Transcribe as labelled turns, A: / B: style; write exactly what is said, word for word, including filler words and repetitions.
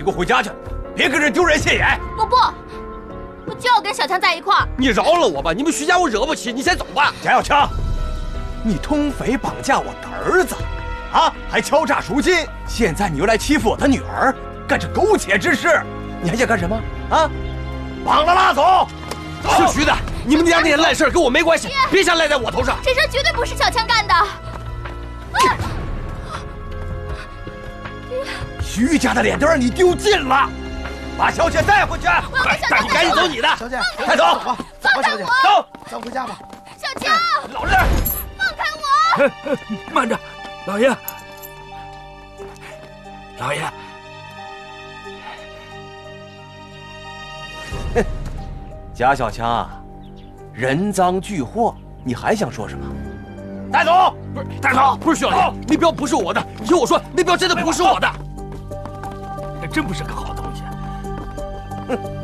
A: 你给我回家去，别跟人丢人现眼。
B: 我不，我就要跟小强在一块儿。
C: 你饶了我吧，你们徐家我惹不起，你先走吧。
A: 贾小强，你通匪绑架我的儿子，啊，还敲诈赎金，现在你又来欺负我的女儿，干这苟且之事，你还想干什么？啊，绑了拉走。
C: 姓徐的，你们家那些烂事跟我没关系，别想赖在我头上。
B: 这事绝对不是小强干的。
A: 徐家的脸都让你丢尽了，把小姐带回去。
B: 我要跟小强。
C: 你赶紧走你的。
D: 小姐，
A: 快走，
D: 走吧，小姐，
A: 走，
D: 咱回家吧。
B: 小强，
A: 老实。
B: 放开我！
E: 慢着，老爷，老爷。
A: 哼，贾小强，人赃俱获，你还想说什么？带走！
C: 不是，带走！不是徐老爷，那镖不是我的，你听我说，那镖真的不是我的。
E: 那真不是个好东西。
A: 哼。